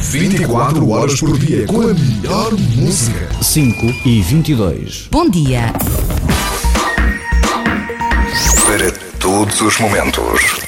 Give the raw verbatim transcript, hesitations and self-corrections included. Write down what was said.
vinte e quatro horas por dia com a melhor música. cinco e vinte e dois. Bom dia. Para todos os momentos.